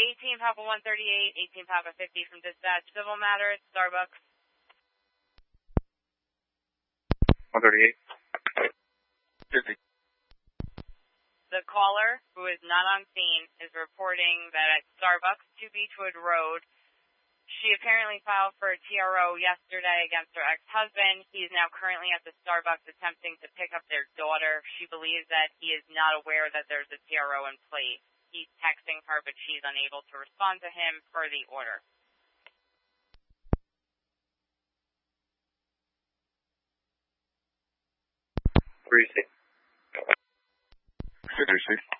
18 Papa 138, 18 Papa 50 from dispatch. Civil matters, Starbucks. 138. 50. The caller, who is not on scene, is reporting that at Starbucks, 2 Beechwood Road, she apparently filed for a TRO yesterday against her ex-husband. He is now currently at the Starbucks attempting to pick up their daughter. She believes that he is not aware that there's a TRO in place. He's texting her, but she's unable to respond to him per the order. Where is he? 336.